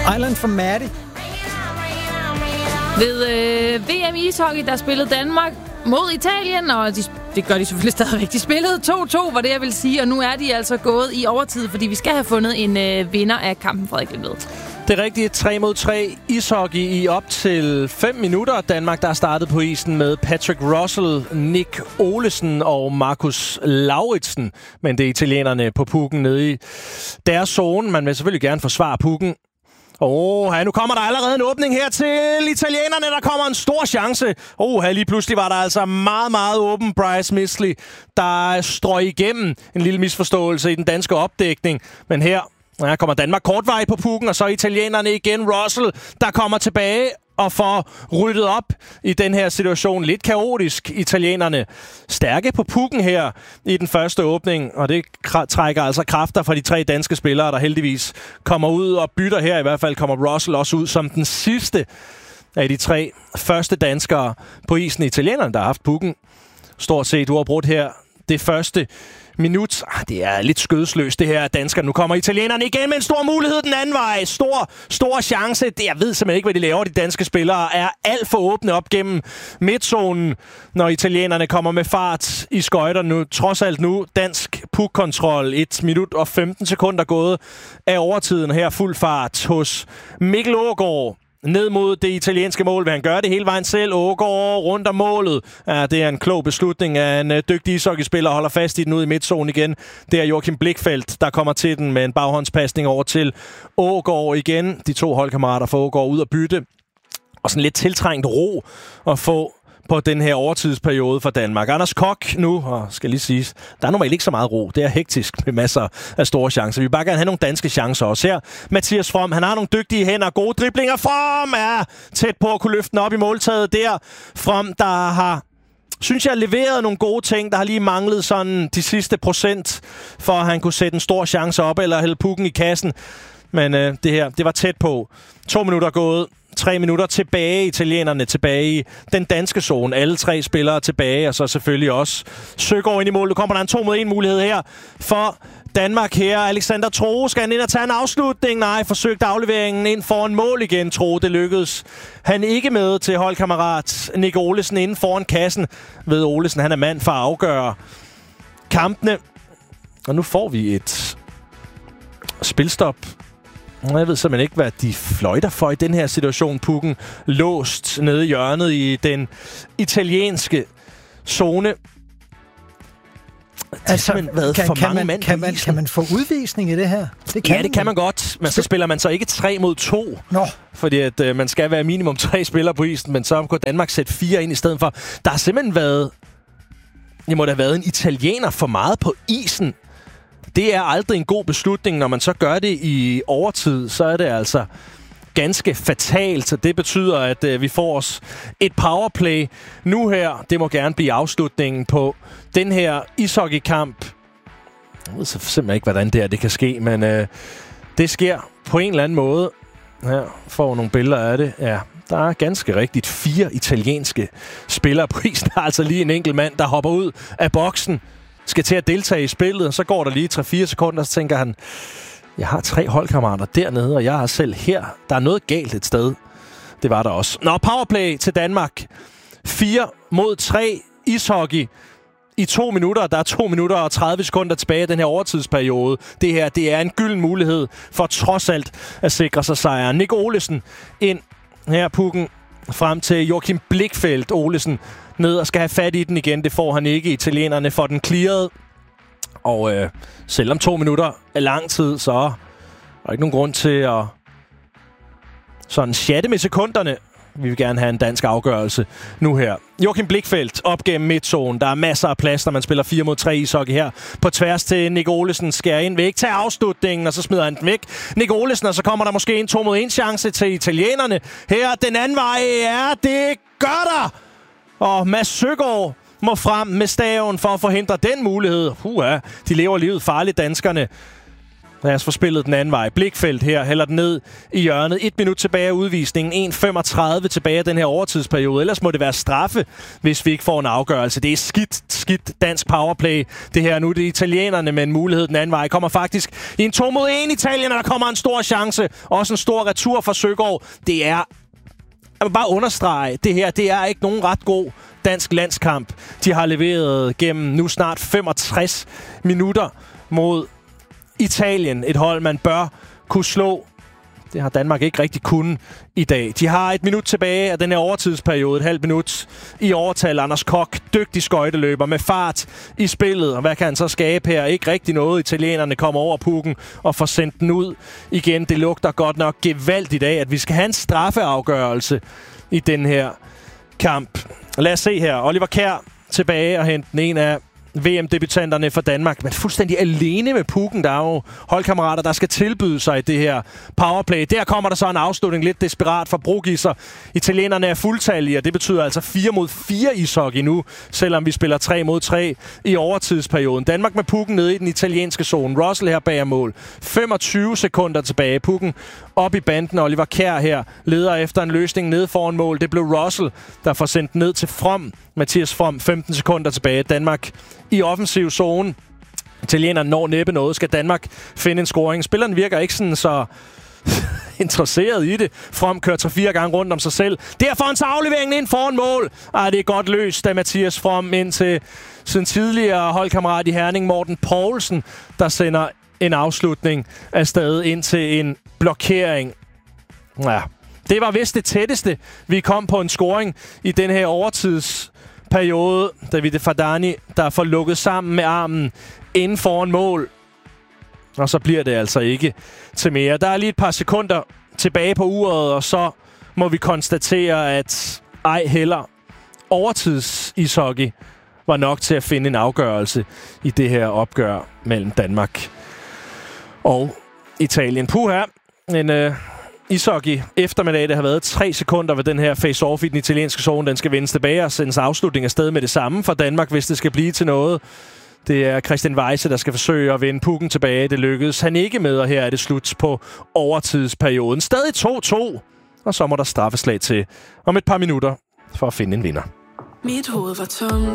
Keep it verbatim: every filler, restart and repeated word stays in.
Island from Maddie. Ved øh, V M ishockey, der spillede Danmark mod Italien, og de, det gør de selvfølgelig stadigvæk. De spillede to to, var det jeg vil sige, og nu er de altså gået i overtid, fordi vi skal have fundet en øh, vinder af kampen, Frederik Lindved. Det rigtige tre mod tre ishockey i op til fem minutter. Danmark, der er startet på isen med Patrick Russell, Nick Olesen og Markus Lauritsen. Men det er italienerne på pucken nede i deres zone. Man vil selvfølgelig gerne forsvare pucken. Åh, oh, nu kommer der allerede en åbning her til italienerne. Der kommer en stor chance. Åh, oh, lige pludselig var der altså meget, meget åben Bryce Misley, der strøg igennem en lille misforståelse i den danske opdækning. Men her ja, kommer Danmark kortvej på pucken, og så italienerne igen. Russell, der kommer tilbage og får ryddet op i den her situation. Lidt kaotisk, italienerne. Stærke på pucken her i den første åbning, og det trækker altså kræfter fra de tre danske spillere, der heldigvis kommer ud og bytter her. I hvert fald kommer Russell også ud som den sidste af de tre første danskere på isen. Italienerne, der har haft pucken stort set uafbrudt her det første minut. Ah, det er lidt skødesløst, det her dansker. Nu kommer italienerne igen med en stor mulighed den anden vej. Stor, stor chance. Det, jeg ved simpelthen ikke, hvad de laver. De danske spillere er alt for åbne op gennem midtzonen, når italienerne kommer med fart i skøjter nu. Trods alt nu dansk puckkontrol. et minut og femten sekunder gået af overtiden her. Fuld fart hos Mikkel Aagaard. Ned mod det italienske mål. Vil han gøre det hele vejen selv? Aagaard rundt om målet. Ja, det er en klog beslutning af en dygtig ishockeyspiller. Holder fast i den ud i midtzonen igen. Det er Joachim Blichfeldt, der kommer til den med en baghåndspasning over til Aagaard igen. De to holdkammerater får Aagaard ud at bytte. Og sådan lidt tiltrængt ro at få på den her overtidsperiode for Danmark. Anders Koch nu, og skal lige sige, der er normalt ikke så meget ro. Det er hektisk med masser af store chancer. Vi vil bare gerne have nogle danske chancer også her. Mathias From, han har nogle dygtige hænder, gode driblinger. From er tæt på at kunne løfte den op i måltaget der. From, der har, synes jeg, leveret nogle gode ting. Der har lige manglet sådan de sidste procent, for at han kunne sætte en stor chance op, eller hælde pucken i kassen. Men øh, det her, det var tæt på. To minutter gået. Tre minutter tilbage, italienerne tilbage i den danske zone. Alle tre spillere tilbage, og så selvfølgelig også Søgaard ind i mål. Nu kommer der en to mod en mulighed her for Danmark her. Alexander Troe, skal han ind og tage en afslutning? Nej, forsøgte afleveringen ind foran mål igen, Troe. Det lykkedes han ikke med til holdkammerat Nick Olesen inden foran kassen. Ved Olesen, han er mand for at afgøre kampene. Og nu får vi et spilstop. Jeg ved simpelthen ikke, hvad de fløjter for i den her situation. Pucken låst nede i hjørnet i den italienske zone. Altså, kan, kan, man, kan, man, kan man få udvisning i det her? Det kan ja, det kan man godt, men så spiller man så ikke tre mod to. Nå. Fordi at, øh, man skal være minimum tre spillere på isen, men så kunne Danmark sætte fire ind i stedet for. Der har simpelthen været... Det må da have været en italiener for meget på isen. Det er aldrig en god beslutning, når man så gør det i overtid. Så er det altså ganske fatalt. Så det betyder, at øh, vi får os et powerplay nu her. Det må gerne blive afslutningen på den her ishockeykamp. Jeg ved så simpelthen ikke, hvordan det her det kan ske, men øh, det sker på en eller anden måde. Her får nogle billeder af det. Ja, der er ganske rigtigt fire italienske spillere på isen. Der er altså lige en enkelt mand, der hopper ud af boksen. Skal til at deltage i spillet, og så går der lige tre fire sekunder, og så tænker han, jeg har tre holdkammerater dernede, og jeg er selv her. Der er noget galt et sted. Det var der også. Nå, powerplay til Danmark. fire mod tre ishockey i to minutter. Der er to minutter og tredive sekunder tilbage i den her overtidsperiode. Det her, det er en gylden mulighed for trods alt at sikre sig sejren. Nick Olesen ind her pukken frem til Joachim Blichfeldt. Olesen ned og skal have fat i den igen. Det får han ikke. Italienerne får den clearet. Og øh, selvom to minutter er lang tid, så er der ikke nogen grund til at sådan chatte med sekunderne. Vi vil gerne have en dansk afgørelse nu her. Joachim Blichfeldt op gennem midtzonen. Der er masser af plads, når man spiller fire mod tre ishockey her. På tværs til Nick Olesen. Skærer ind væk. Tager afslutningen, og så smider han den væk. Nick Olesen, og så kommer der måske en to mod en chance til italienerne. Her den anden vej. Ja, det gør der! Og Mads Søgaard må frem med staven for at forhindre den mulighed. Huha, de lever livet farligt, danskerne. Lad os få spillet den anden vej. Blikfeldt her hælder den ned i hjørnet. Et minut tilbage af udvisningen. en femogtredive tilbage af den her overtidsperiode. Ellers må det være straffe, hvis vi ikke får en afgørelse. Det er skidt, skidt dansk powerplay. Det her nu, det er italienerne med en mulighed den anden vej. Kommer faktisk i en to mod en Italien, og der kommer en stor chance. Også en stor retur fra Søgaard. Det er... Jeg vil bare understrege, det her, det er ikke nogen ret god dansk landskamp. De har leveret gennem nu snart femogtres minutter mod Italien. Et hold, man bør kunne slå. Det har Danmark ikke rigtig kunnet i dag. De har et minut tilbage af den her overtidsperiode. Et halvt minut i overtal. Anders Koch, dygtig skøjteløber med fart i spillet. Og hvad kan han så skabe her? Ikke rigtig noget. Italienerne kommer over pucken og får sendt den ud igen. Det lugter godt nok gevaldigt af, at vi skal have en straffeafgørelse i den her kamp. Lad os se her. Oliver Kjær tilbage og hente den en af V M-debutanterne for Danmark, men fuldstændig alene med pucken. Der er jo holdkammerater, der skal tilbyde sig i det her powerplay. Der kommer der så en afslutning lidt desperat for Brogisser. Italienerne er fuldtallige, og det betyder altså fire mod fire ishockey nu, selvom vi spiller tre mod tre i overtidsperioden. Danmark med pucken nede i den italienske zone. Russell her bag mål. femogtyve sekunder tilbage. Pucken op i banden. Oliver Kjær her leder efter en løsning nede foran mål. Det blev Russell, der får sendt ned til From. Mathias From, femten sekunder tilbage. Danmark i offensiv zone. Italienerne når næppe noget. Skal Danmark finde en scoring? Spilleren virker ikke sådan så interesseret i det. From kører tre-fire gange rundt om sig selv. Derfor en afleveringen ind foran mål. Ej, det er godt løst, da Mathias From ind til sin tidligere holdkammerat i Herning, Morten Poulsen, der sender en afslutning afsted ind til en blokering. Ja, det var vist det tætteste, vi kom på en scoring i den her overtidsperiode. David Fardani, der får lukket sammen med armen inden foran mål. Og så bliver det altså ikke til mere. Der er lige et par sekunder tilbage på uret, og så må vi konstatere, at ej heller overtidsishockey var nok til at finde en afgørelse i det her opgør mellem Danmark og Italien. Puha, en øh, ishockey eftermiddag, det har været tre sekunder ved den her face-off i den italienske zone. Den skal vendes tilbage og sendes afslutning afsted med det samme for Danmark, hvis det skal blive til noget. Det er Christian Weise, der skal forsøge at vende pucken tilbage. Det lykkedes han ikke med, og her er det slut på overtidsperioden. Stadig to to, og så må der straffeslag til om et par minutter for at finde en vinder. Mit hoved var tomt.